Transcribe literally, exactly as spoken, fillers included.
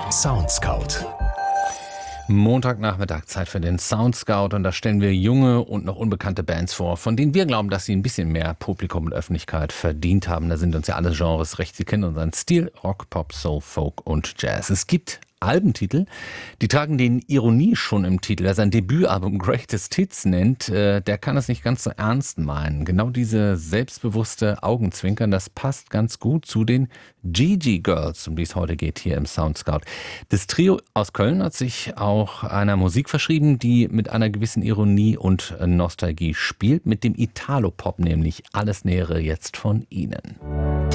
Soundscout. Montagnachmittag, Zeit für den Soundscout, und da stellen wir junge und noch unbekannte Bands vor, von denen wir glauben, dass sie ein bisschen mehr Publikum und Öffentlichkeit verdient haben. Da sind uns ja alle Genres recht. Sie kennen unseren Stil: Rock, Pop, Soul, Folk und Jazz. Es gibt Albentitel, die tragen den Ironie schon im Titel. Wer sein Debütalbum Greatest Hits nennt, äh, der kann es nicht ganz so ernst meinen. Genau diese selbstbewusste Augenzwinkern, das passt ganz gut zu den Gigi Girls, um die es heute geht hier im Soundscout. Das Trio aus Köln hat sich auch einer Musik verschrieben, die mit einer gewissen Ironie und Nostalgie spielt, mit dem Italo-Pop nämlich. Alles Nähere jetzt von ihnen.